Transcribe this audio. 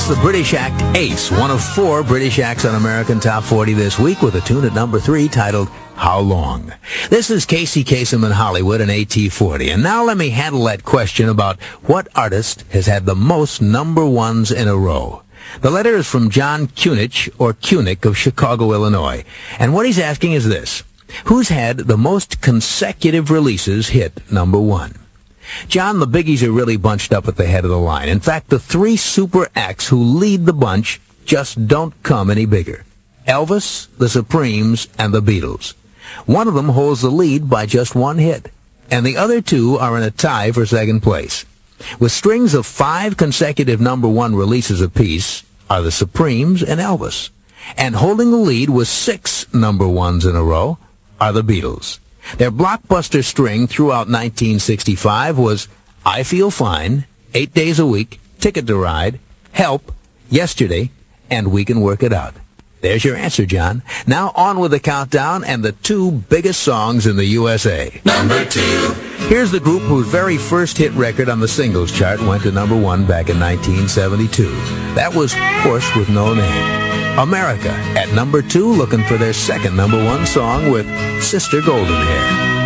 the British act Ace, one of 4 British acts on American Top 40 this week, with a tune at number 3 titled How Long? This is Casey Kasem in Hollywood and AT40. And now let me handle that question about what artist has had the most number ones in a row. The letter is from John Kunich, or Kunick, of Chicago, Illinois. And what he's asking is this: who's had the most consecutive releases hit number 1? John, the biggies are really bunched up at the head of the line. In fact, the 3 super acts who lead the bunch just don't come any bigger: Elvis, the Supremes, and the Beatles. One of them holds the lead by just 1 hit, and the other 2 are in a tie for second place. With strings of 5 consecutive number 1 releases apiece are the Supremes and Elvis. And holding the lead with 6 number 1s in a row are the Beatles. Their blockbuster string throughout 1965 was I Feel Fine, 8 Days a Week, Ticket to Ride, Help, Yesterday, and We Can Work It Out. There's your answer, John. Now on with the countdown and the 2 biggest songs in the USA. Number 2. Here's the group whose very first hit record on the singles chart went to number 1 back in 1972. That was Horse with No Name. America at number 2, looking for their second number 1 song with Sister Golden Hair.